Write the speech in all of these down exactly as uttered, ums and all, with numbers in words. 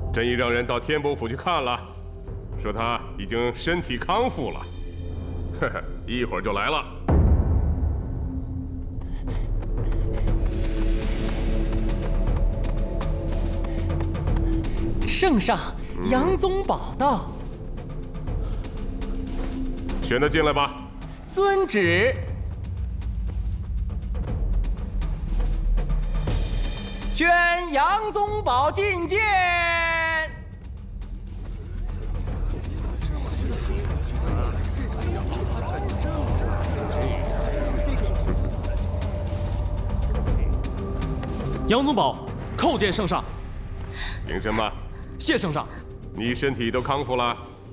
朕已让人到天伯府去看了，说他已经身体康复了。呵呵，一会儿就来了。 圣上，杨宗保到。 选他进来吧。 遵旨。宣杨宗保觐见。 杨宗保叩见圣上。 凭什么？ 谢圣上。 你身体都康复了？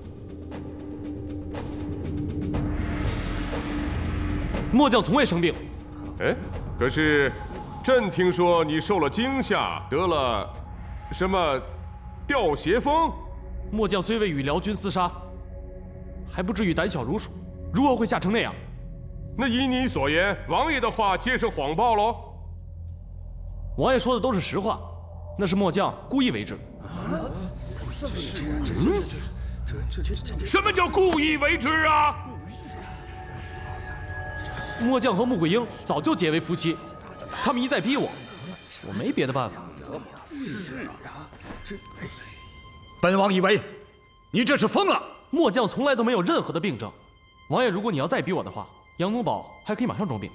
末将从未生病。 哎，可是朕听说你受了惊吓，得了什么吊邪风？ 末将虽未与辽军厮杀，还不至于胆小如鼠，如何会吓成那样？ 那依你所言，王爷的话皆是谎报喽？ 王爷说的都是实话，那是末将故意为之。 嗯？什么叫故意为之啊？ 末将和穆桂英早就结为夫妻，他们一再逼我，我没别的办法。 本王以为你这是疯了。 末将从来都没有任何的病症。王爷，如果你要再逼我的话，杨宗保还可以马上装病。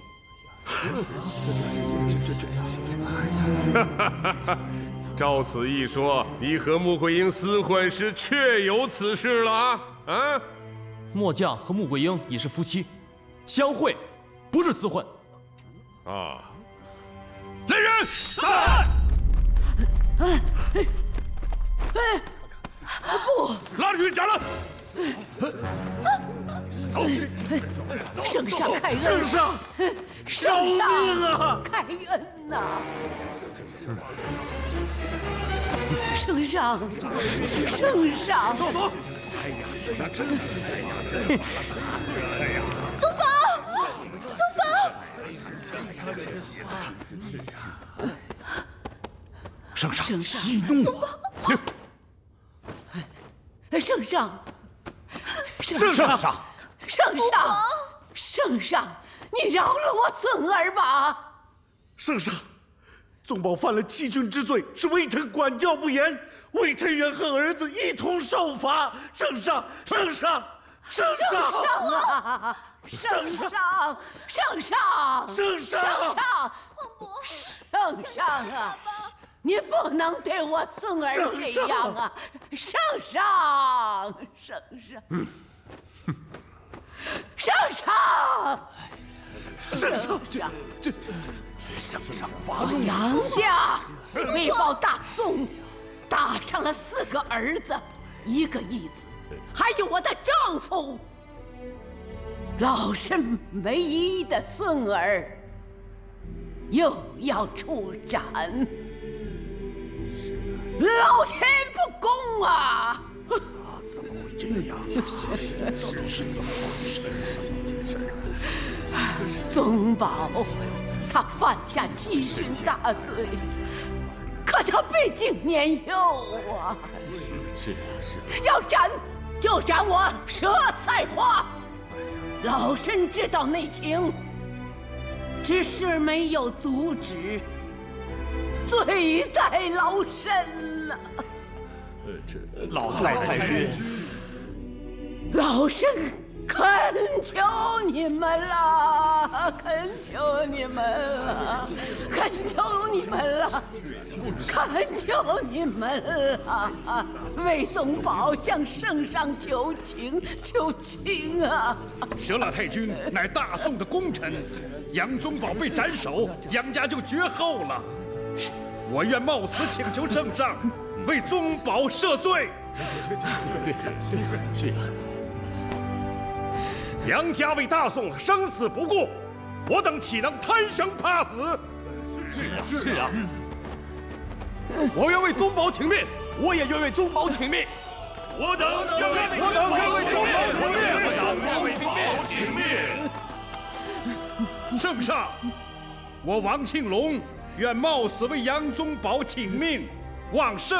照此一说，你和穆桂英厮混是确有此事了啊！啊！ 末将和穆桂英已是夫妻，相会，不是厮混。 啊！来人！ 在！不！ 拉出去斩了！走！ 圣上开恩！ 圣上！ 圣上啊！ 开恩呐！圣上，圣上！ 走走！ 哎呀，真是哎呀，真哎呀！宗保，宗保！ 圣上， 圣上， 息怒！ 宗保！圣上， 圣上， 圣上，圣上，你饶了我孙儿吧！ 圣上。宗保犯了欺君之罪，是微臣管教不严，微臣愿和儿子一同受罚。圣上，圣上，圣上啊！圣上，圣上， 圣上， 圣上，圣上啊！你不能对我孙儿这样啊！圣上，圣上， 嗯， 圣上， 圣上，这这。 圣上发怒！杨家为报大宋，打伤了四个儿子，一个义子，还有我的丈夫，老身唯一的孙儿，又要处斩。老天不公啊！ 怎么会这样？到底是怎么回事？ 宗保。他犯下欺君大罪，可他毕竟年幼啊。 是啊，是啊。 要斩就斩我佘赛花。老身知道内情，只是没有阻止，罪在老身了。 呃，这老太君， 老身。恳求你们了，恳求你们了，恳求你们了，恳求你们了！为宗保向圣上求情，求情啊！ 佘老太君乃大宋的功臣，杨宗保被斩首，杨家就绝后了。我愿冒死请求圣上为宗保赦罪。 对对对对，是呀。 杨家为大宋生死不顾，我等岂能贪生怕死？ 是啊，是啊。我愿为宗保请命，我也愿为宗保请命。 我等愿为我等愿为宗保请命， 我等为宗保请命。圣上，我王庆龙愿冒死为杨宗保请命，望圣。